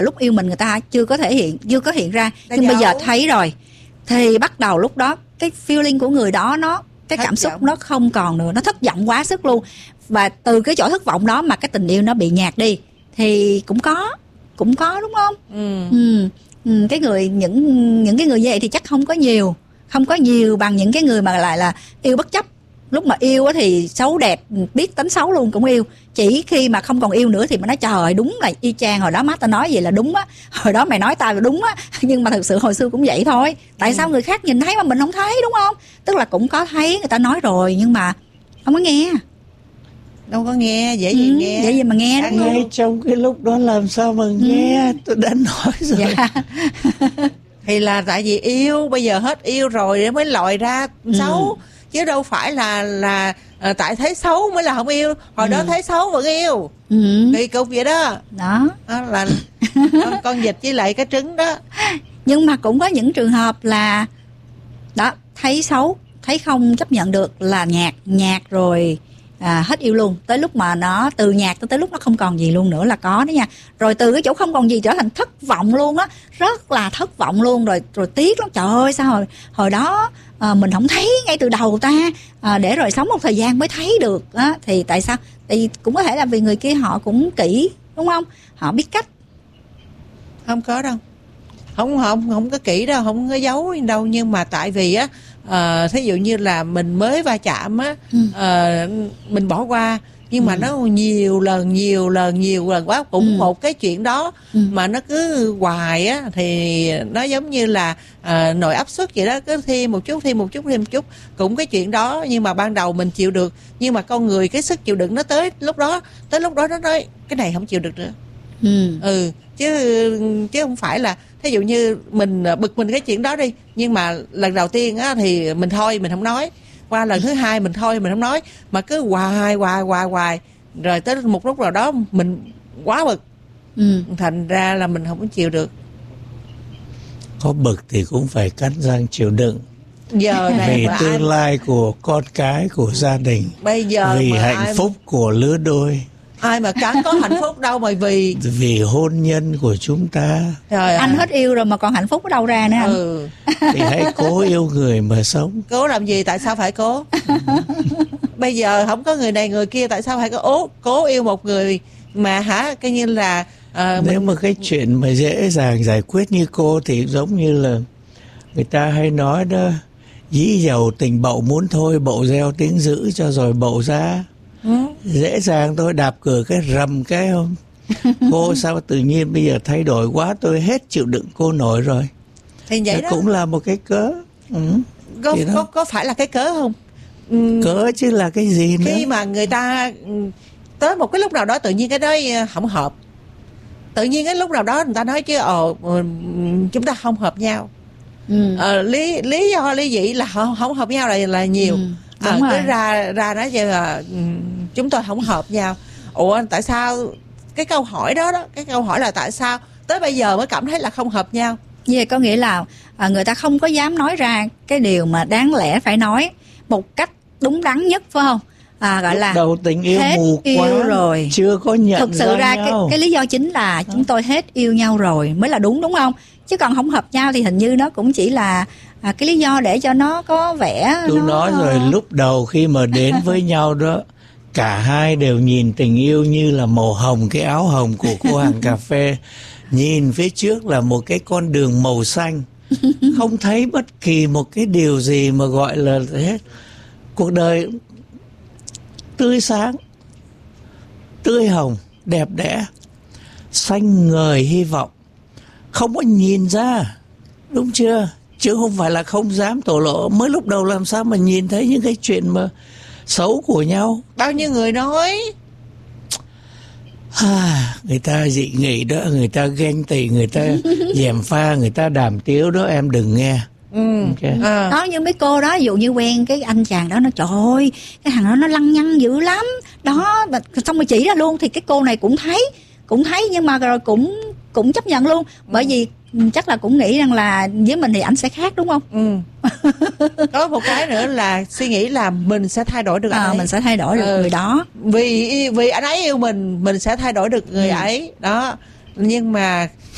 lúc yêu mình người ta chưa có hiện ra, nhưng bây giờ thấy rồi thì bắt đầu lúc đó cái feeling của người đó cái cảm xúc nó không còn nữa, nó thất vọng quá sức luôn. Và từ cái chỗ thất vọng đó mà cái tình yêu nó bị nhạt đi thì cũng có đúng không? Cái người những cái người như vậy thì chắc không có nhiều bằng những cái người mà lại là yêu bất chấp. Lúc mà yêu thì xấu đẹp, biết tính xấu luôn cũng yêu. Chỉ khi mà không còn yêu nữa thì mới nói trời ơi, đúng là y chang hồi đó má tao nói vậy là đúng á, hồi đó mày nói tao là đúng á. Nhưng mà thực sự hồi xưa cũng vậy thôi. Tại sao người khác nhìn thấy mà mình không thấy, đúng không? Tức là cũng có thấy, người ta nói rồi nhưng mà không có nghe. Đâu có nghe, dễ gì nghe. Dễ gì mà nghe, đúng không? Ngay trong cái lúc đó làm sao mà nghe, tôi đã nói rồi. Dạ. Thì là tại vì yêu, bây giờ hết yêu rồi để mới lòi ra xấu. Chứ đâu phải là tại thấy xấu mới là không yêu. Hồi đó thấy xấu vẫn yêu. Kỳ cục vậy đó. Đó là con vịt với lại cái trứng đó. Nhưng mà cũng có những trường hợp là đó, thấy xấu, thấy không chấp nhận được là nhạt rồi, hết yêu luôn. Tới lúc mà nó từ nhạt tới lúc nó không còn gì luôn nữa là có đó nha. Rồi từ cái chỗ không còn gì trở thành thất vọng luôn á, rất là thất vọng luôn. Rồi tiếc lắm, trời ơi sao hồi đó mình không thấy ngay từ đầu ta, để rồi sống một thời gian mới thấy được á. Thì tại sao? Thì cũng có thể là vì người kia họ cũng kỹ, đúng không? Họ biết cách. Không có đâu, không có kỹ đâu, không có giấu đâu. Nhưng mà tại vì á, thí dụ như là mình mới va chạm á, mình bỏ qua, nhưng mà nó nhiều lần quá cũng một cái chuyện đó mà nó cứ hoài á, thì nó giống như là nồi áp suất vậy đó, cứ thêm một chút cũng cái chuyện đó. Nhưng mà ban đầu mình chịu được, nhưng mà con người cái sức chịu đựng nó tới lúc đó nó nói cái này không chịu được nữa. Chứ không phải là thí dụ như mình bực mình cái chuyện đó đi, nhưng mà lần đầu tiên á thì mình không nói, qua lần thứ hai mình không nói, mà cứ hoài rồi tới một lúc nào đó mình quá bực, thành ra là mình không có chịu được. Có bực thì cũng phải cắn răng chịu đựng. Giờ này vì tương lai của con cái, của gia đình, bây giờ vì hạnh phúc của lứa đôi. Ai mà chẳng có hạnh phúc đâu mà vì hôn nhân của chúng ta. Trời anh hết yêu rồi mà còn hạnh phúc ở đâu ra nữa anh? Thì hãy cố yêu người mà sống. Cố làm gì? Tại sao phải cố? Bây giờ không có người này người kia, tại sao phải cố yêu một người mà coi như là nếu mà cái chuyện mà dễ dàng giải quyết như cô thì giống như là người ta hay nói đó, dí dầu tình bậu muốn thôi, bậu gieo tiếng dữ cho rồi bậu ra. Dễ dàng thôi, đạp cửa cái rầm cái không. Cô sao tự nhiên bây giờ thay đổi quá, tôi hết chịu đựng cô nổi rồi. Thì vậy đó cũng là một cái cớ. Có phải là cái cớ không? Cớ chứ là cái gì nữa. Khi mà người ta tới một cái lúc nào đó tự nhiên cái đó không hợp, tự nhiên cái lúc nào đó người ta nói chứ chúng ta không hợp nhau. Lý do lý dị là không hợp nhau là nhiều. Cứ ra nói chứ là chúng tôi không hợp nhau. Ủa tại sao? Cái câu hỏi đó, cái câu hỏi là tại sao tới bây giờ mới cảm thấy là không hợp nhau. Vậy có nghĩa là người ta không có dám nói ra cái điều mà đáng lẽ phải nói một cách đúng đắn nhất, phải không? Gọi là đầu tình yêu hết mù yêu quá rồi, chưa có nhận thực sự ra cái lý do chính là chúng tôi hết yêu nhau rồi mới là đúng không? Chứ còn không hợp nhau thì hình như nó cũng chỉ là cái lý do để cho nó có vẻ. Tôi nói rồi, lúc đầu khi mà đến với nhau đó, cả hai đều nhìn tình yêu như là màu hồng, cái áo hồng của cô hàng cà phê. Nhìn phía trước là một cái con đường màu xanh, không thấy bất kỳ một cái điều gì mà gọi là hết. Cuộc đời tươi sáng, tươi hồng, đẹp đẽ, xanh ngời hy vọng. Không có nhìn ra, đúng chưa? Chứ không phải là không dám thổ lộ. Mới lúc đầu làm sao mà nhìn thấy những cái chuyện mà xấu của nhau. Bao nhiêu người nói. Người ta dị nghị đó, người ta ghen tị, người ta gièm pha, người ta đàm tiếu đó, em đừng nghe. Okay. Đó, như mấy cô đó, ví dụ như quen cái anh chàng đó, nó trời ơi cái thằng đó nó lăng nhăng dữ lắm đó, xong rồi chỉ ra luôn. Thì cái cô này cũng thấy nhưng mà rồi cũng chấp nhận luôn. Bởi vì chắc là cũng nghĩ rằng là với mình thì ảnh sẽ khác, đúng không? Có một cái nữa là suy nghĩ là mình sẽ thay đổi được anh ấy. Mình sẽ thay đổi được người đó. Vì anh ấy yêu mình sẽ thay đổi được người ấy đó. Nhưng mà